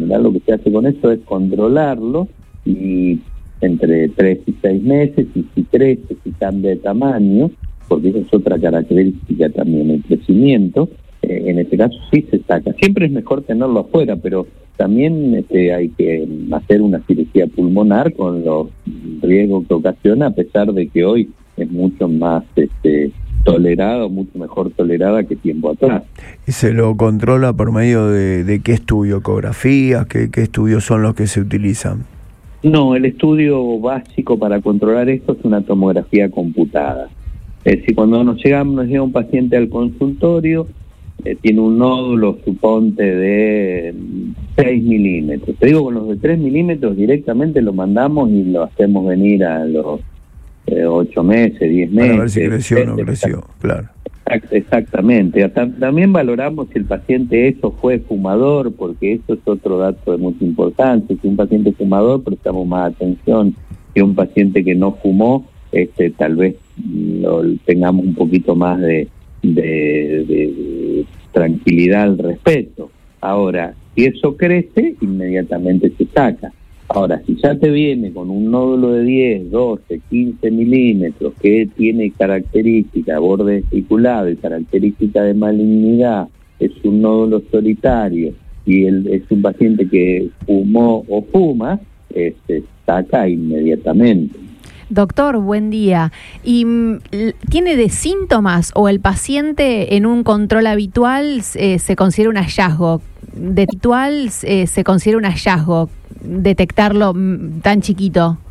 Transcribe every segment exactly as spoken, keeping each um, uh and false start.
general lo que se hace con eso es controlarlo y entre tres y seis meses, y si crece, si cambia de tamaño, porque esa es otra característica también, el crecimiento, eh, en este caso sí se saca. Siempre es mejor tenerlo afuera, pero también este, hay que hacer una cirugía pulmonar con los riesgos que ocasiona, a pesar de que hoy es mucho más este, tolerada, mucho mejor tolerada que tiempo atrás. ¿Y se lo controla por medio de, de qué estudio? ¿Ecografías? ¿Qué, qué estudios son los que se utilizan? No, el estudio básico para controlar esto es una tomografía computada. Es decir, cuando nos llega, nos llega un paciente al consultorio, eh, tiene un nódulo, suponte, de seis milímetros. Te digo, con los de tres milímetros directamente lo mandamos y lo hacemos venir a los eh, ocho meses, diez meses. Para ver si creció o no creció, claro. Exactamente. Hasta, también valoramos si el paciente eso fue fumador, porque eso es otro dato de mucha importancia. Si un paciente fumador, prestamos más atención. Si un paciente que no fumó, este, tal vez lo, tengamos un poquito más de, de, de tranquilidad al respecto. Ahora, si eso crece, inmediatamente se saca. Ahora, si ya te viene con un nódulo de diez, doce, quince milímetros que tiene característica borde vesiculado y característica de malignidad, es un nódulo solitario y el, es un paciente que fumó o fuma, eh, se saca inmediatamente. Doctor, buen día. ¿Y tiene de síntomas o el paciente en un control habitual eh, se considera un hallazgo? De habitual eh, se considera un hallazgo detectarlo tan chiquito.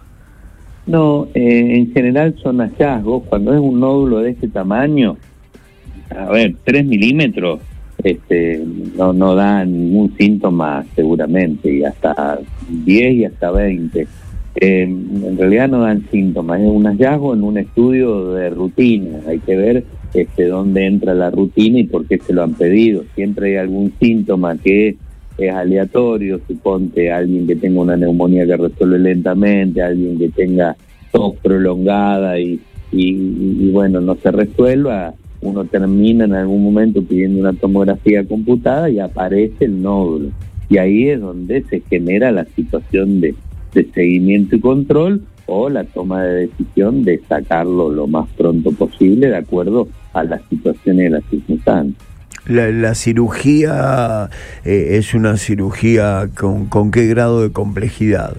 No, eh, en general son hallazgos. Cuando es un nódulo de este tamaño, a ver, tres milímetros, este, no, no da ningún síntoma seguramente, y hasta diez y hasta veinte. Eh, en realidad no dan síntomas, es un hallazgo en un estudio de rutina. Hay que ver este, dónde entra la rutina y por qué se lo han pedido. Siempre hay algún síntoma que es aleatorio, suponte alguien que tenga una neumonía que resuelve lentamente, alguien que tenga tos prolongada y, y, y bueno, no se resuelva, uno termina en algún momento pidiendo una tomografía computada y aparece el nódulo. Y ahí es donde se genera la situación de de seguimiento y control o la toma de decisión de sacarlo lo más pronto posible de acuerdo a la situación y las circunstancias. La, la cirugía eh, es una cirugía con, con qué grado de complejidad.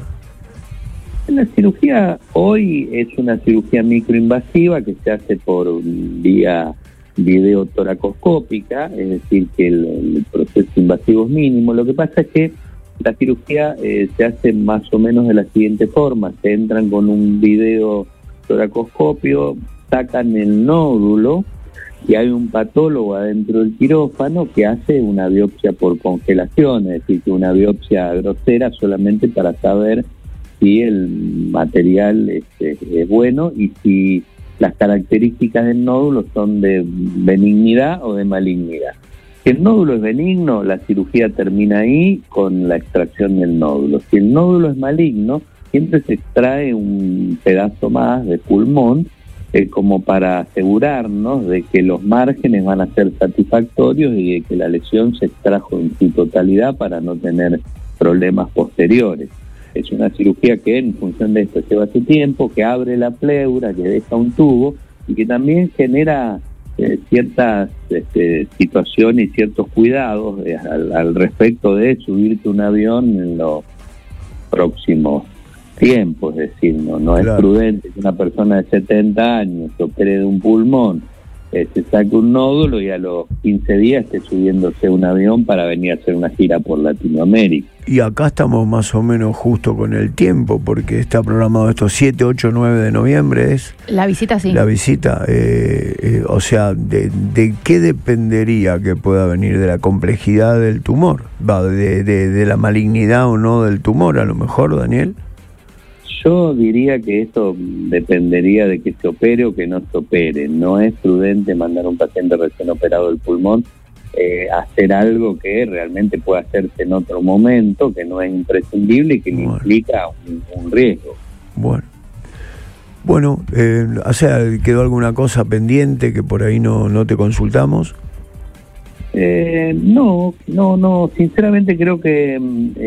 La cirugía hoy es una cirugía microinvasiva que se hace por vía videotoracoscópica, es decir que el, el proceso invasivo es mínimo. Lo que pasa es que la cirugía eh, se hace más o menos de la siguiente forma: se entran con un video toracoscopio, sacan el nódulo y hay un patólogo adentro del quirófano que hace una biopsia por congelación, es decir, que una biopsia grosera solamente para saber si el material este, es bueno y si las características del nódulo son de benignidad o de malignidad. Si el nódulo es benigno, la cirugía termina ahí con la extracción del nódulo. Si el nódulo es maligno, siempre se extrae un pedazo más de pulmón, eh, como para asegurarnos de que los márgenes van a ser satisfactorios y de que la lesión se extrajo en su totalidad para no tener problemas posteriores. Es una cirugía que en función de esto lleva su tiempo, que abre la pleura, que deja un tubo y que también genera Eh, ciertas este, situaciones y ciertos cuidados eh, al, al respecto de subirte a un avión en los próximos tiempos. Es decir, no, no claro. Es prudente que una persona de setenta años se opere de un pulmón, eh, se saque un nódulo y a los quince días esté subiéndose a un avión para venir a hacer una gira por Latinoamérica. Y acá estamos más o menos justo con el tiempo, porque está programado esto siete, ocho, nueve de noviembre, ¿es? La visita, sí. La visita, eh, eh, o sea, de, ¿de qué dependería que pueda venir? ¿De la complejidad del tumor? ¿Va de, de, de la malignidad o no del tumor, a lo mejor, Daniel? Yo diría que esto dependería de que se opere o que no se opere. No es prudente mandar a un paciente recién operado del pulmón eh, a hacer algo que realmente puede hacerse en otro momento, que no es imprescindible y que bueno. le implica un, un riesgo. Bueno, bueno eh, o sea, ¿quedó alguna cosa pendiente que por ahí no, no te consultamos? Eh, no, no, no. Sinceramente creo que